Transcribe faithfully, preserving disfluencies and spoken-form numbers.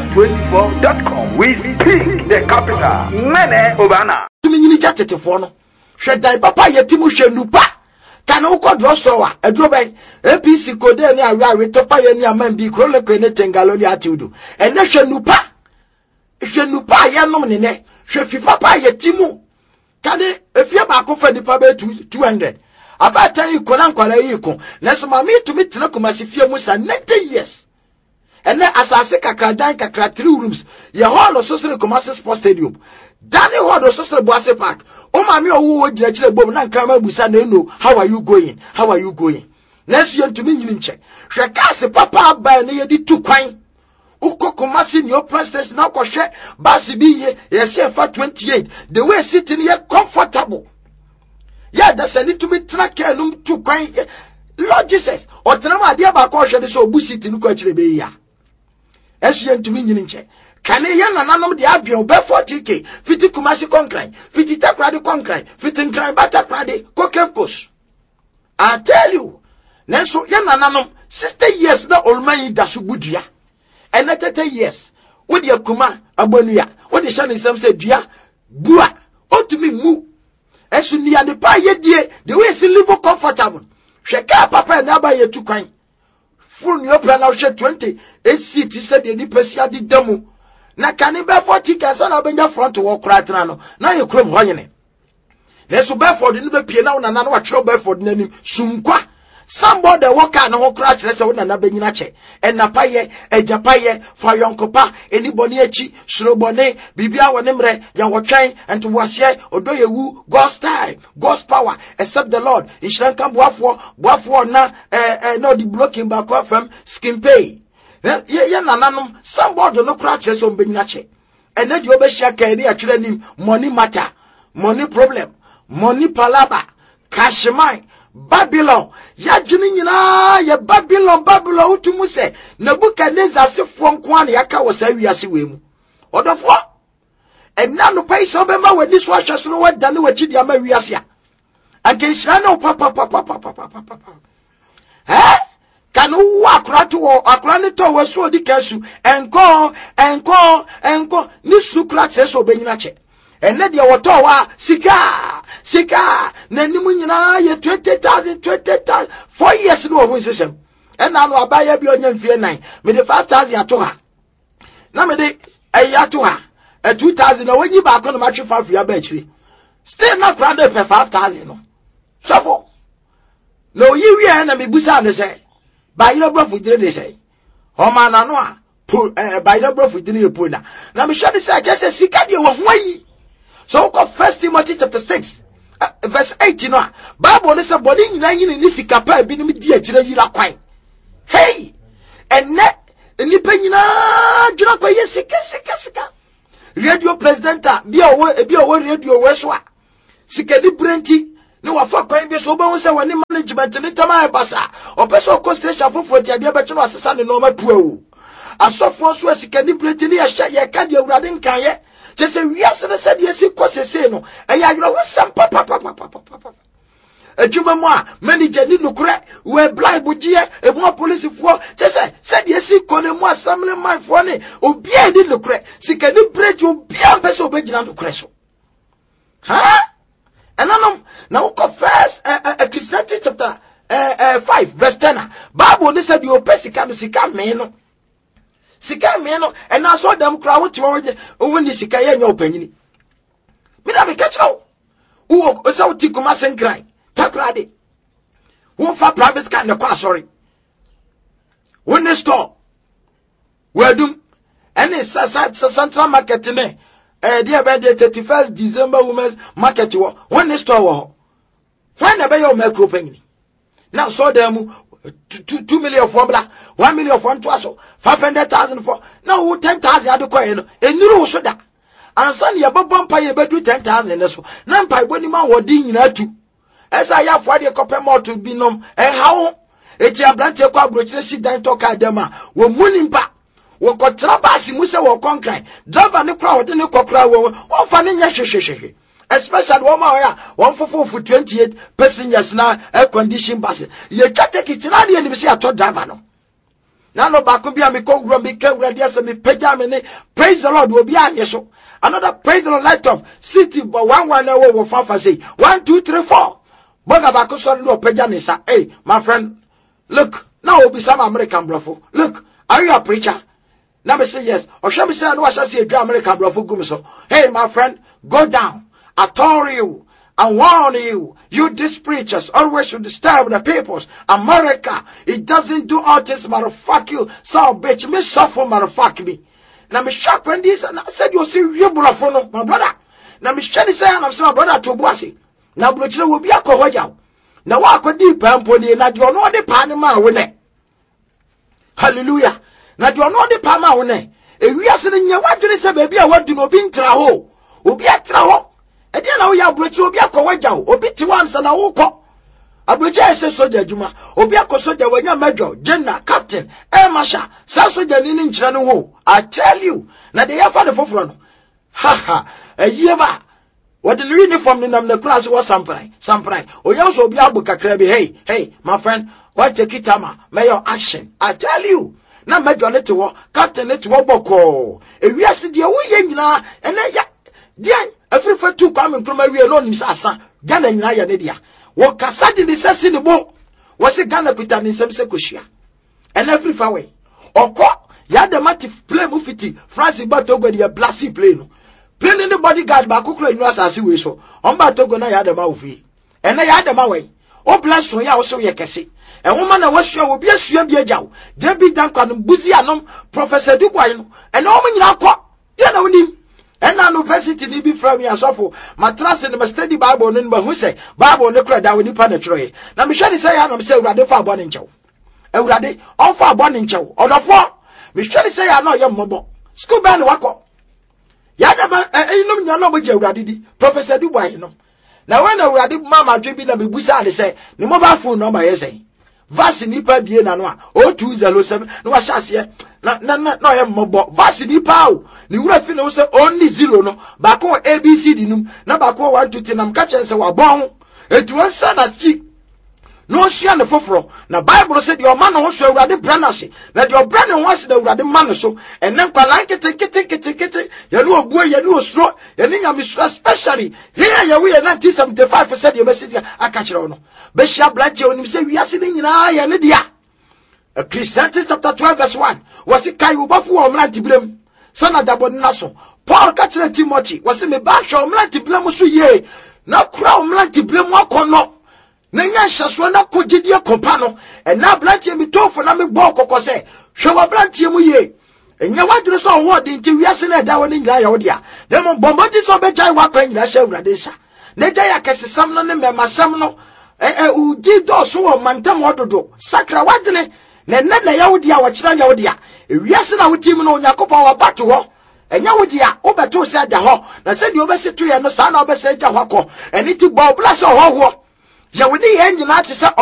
twenty-four dot com. We speak the capital. Mene Obana. To me, you need to phone. Should die papa yetimu shenupa. Can you call drossowa? A drobe. A P C code any area with topa any man be crole quene tengaloli atudu. And no shenupa. Shenupa yanomine. Shefi papa yetimu. Can it if you back off the pabe two hundred? About ten you konan kwala yiko. Neso mami to me tinakumasi fia musa ninety years. And then as I say kakra dan kakra three rooms. Ye hall of social commerce sports stadium. Danny hall of social boise park. Oh mami owo wo jira chire bom na nkrama busa na no. How are you going? How are you going? Next year to me nyini check. Hwe ka se papa ba na ye di two kwan. Uko commerce ni open station na ko hwe basi bi ye ye say for twenty-eight. The way sitting here comfortable. Yeah, that's a little bit track num two kwan. Lord Jesus, or tenama dia ba ko hwe de so obu sitting ko chire be ya. Esu yentumi nyini nche kane ya nananom de abion be forty k fifty kumasi konkran fifty takrade konkran fifty nkran batakrade kokekos. I tell you nenso ya nananom sixty years na olman da so budua and thirty years wo de akuma abonua wo de shane sam se dua bua otumi mu esu ni ade pa ye die the way se live comfortable hweka papa na ba ye tukwan full new plan now share twenty eight seat said the nipesia di demo na kani be forty kasa na benja front wo kra tena no na ye krom hoyene na so be for the be pie na una na wa tro be for the nanim sunkwa somebody work na wo kra kire se una na benyina che enapaye ejapaye for yonkopa anybody echi shrobone bibia wone mre ya wotwen ento wase odoyewu God's time God's power except the Lord inshran kan boafo boafo na eh eh no the blocking back from skin pay ye ye nananom somebody no kra kire se o benyina che ene di obehia kan ni akire nim money matter money problem money palaba cash mine Babylon ya jini nyina ya Babylon Babylon utumu se Nebukadnezar sefo nko an yaka wo sa wiase wemu odofo enna no pai so be ma wadi so ahweso no wada ne wachi dia ma wiase a anke hira no papa papa papa papa eh kan wo akura to wo akura ne to wo so di kasu enko enko enko ni sukura che so be nyina che enne dia woto wa sika sika na nimu nyina ye twenty thousand twenty thousand four years no ho system enna no abaya bi onya mfie nine me de five thousand ato ha na me de ayato ha e two thousand na wonyi ba ko no matwe five ya ba chiri still not crowd per five thousand no so no yi wi na me busa ne say ba yiro bro fu dire de say o ma na no a ba yiro bro fu dire ye pona na me shade say just sika de wo ho yi. So go First Timothy chapter six, uh, verse eight. You know, Bible is a body in the nisi kapa be me dia jira yira kwan. Hey, and net nipa nyina jira kwa ye sika sika sika. Radio presenter bi owo bi owo radio weswa. Sika di brenti ni wafa kwan bi so ba won se woni management ni tama e basa. Opeso ko station foforo ti abia be che no asesa ne no ma puawu. Asofo so sika di brenti ni ya hye ye ka di awurade nkan ye. Just say we are said yes, say no. And you know some papa papa papa papa. A juma moi, manager need no crack, we're blind with ye, a more police for just say, said yes, call them more family my funny, or be a little crack. See, can you break your beer vessel beginning to crash? Huh? And I now confess a Christianity chapter five, verse ten. Bible said you pesicano sicam meno. Sika meno and I saw them crowd to when the sika ya opinion. Me na me catch now. Who o sa uti kuma sen cry. Takrade. Who for private car na kwa sorry. When the store. We do and it's central market ne. Eh dia be the thirty-first December women's market wo. When the store wo. When na be your micro penny. Now saw them Two, two million for bla, one million for twaso, five hundred thousand for now ten thousand adu kwa eno. E niru so da. Ansa ne yabobon pa ye bedu ten thousand so. Na mpa boni ma wodi nyina tu. Esa ya fo de kope mo to binom. E hawo. E ti ablante kwa brochire si dan to ka dem a. Wo munimpa. Wo ko trabasi mu se wo konkran. Driver ne kra wo de ne kokra wo. Wo fa ne nya hwehwehwe. Especially one more one for four for twenty-eight passengers now air conditioned buses. You can't take it now. You see a top driver no. Nano bakubia mi ko wura mi ke wura dia se mi pagya me ne praise the Lord obi anye so. Another praise the Lord light of city but one one na wo wo fafa say one two three four. Boga bako sorry no pagya ne sa. Hey my friend, look, now obi some American brofo. Look, are you a preacher? Now me say yes. Or shall me say no I shall see a American brofo gum so. Hey my friend, go down. I told you. I warn you, you these preachers always should disturb the peoples. America, it doesn't do all this, motherfuck you. So bitch, me suffer, motherfuck me. Now me shock when this, and I said you see you bulafono, my brother. Now me shady say I'm my brother to bossy. Now blochile will be a cowaja. Now I could deep pony, and you know the panama winner. Hallelujah. Now you know the panama winner. If we are sitting here, what do they say, baby? I want to know being traho. Ubi a traho. E dia na wo ya brochi obi akọwaja o obi ti wan sa na wo kọ abrochi ese soja adwuma obi akọsoja wanya major general captain air marshal sa soja ni ni nkyira no ho. I tell you na de ya fa de foforo no ha ha aye ba what the uniform ni nam na class was samprai samprai o ya so obi abu kakra bi. Hey hey my friend, what take it ama mayor action. I tell you na major le to wo captain le to wo boko e wiase de wo ye nyina ene ya dia every for two come in Kroma we alone is asa Ghana nyina ya ne dia wo kasa di sesi ne bo wo se Ghana kuta ni sem se koshia and every far way okọ ya de mati play mu fiti France ba Togo dia blasi play no play ne bodyguard ba kokoro enu asase we so on ba Togo na ya de ma ofi and na ya de ma we o bless so ya wo so ye kese e wo ma na wo so obi asua bi agyaw je bi dan kwa no buzi anom Professor Dubois no and o mo nyina akọ ya na wonim. And now university ni be from here so for matras in my study Bible no ma hu say Bible no kra da woni pa na twere na me hwe ni say ya na me say urade fa abo ne nchew urade on fa abo ne nchew odofo me hwe ni say ya na oyem mobo school bell wako ya da ma enum nya no bo je urade di Professor Dubois no na when urade mama dwe bi na me busa ade say ni mobile phone number yes say vasi nipa bie na no a o two zero seven no wa hyase na na na no ye mobo vasi nipa o ni wura fi no say only zero no ba ko A B C D num na ba ko one two three nam ka chen say wa bon etu won sa na chi no hia ne foforo na Bible say your man ho so awurade branase na de obrane ho ase da awurade man so enen kwala kete kete kete kete ye no obuo ye no osro ye ne nyame so especially here ye we nineteen seventy-five percent ye message aka kire no be hia blaje onim say wiase ne nyina ye ne dia Ecclesiastes chapter twelve verse one was it kai ubafo wo mlanti blem sana dabo na so Paul ka kire Timothy was me ba hwe mlanti blem so ye na kura mlanti blem akono Nenya shaso na kogidie kopa no ena blantie mi tofo na me bo kokko se hwe wa blantie mu ye enya wadure so wo de nti wiase na da woni nyira ya wo dia dem bombodi so be jai wa kwa nyira sha urade sha ne jai akesesam no ne memasam no eh eh udi do so wo mantam ododo sakra wadene ne ne na ya wo dia wo kira nya wo dia wiase na wotim no yakopon wa bato ho enya wo dia wo beto se da ho na se di obese to ye no sa na obese ja hwakọ eni ti bo blase ho ho ya woni ye nyina te se